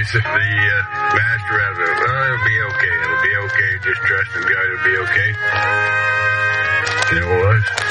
voice of the master of it. Oh, it'll be okay. It'll be okay. Just trust in God. It'll be okay. And it was.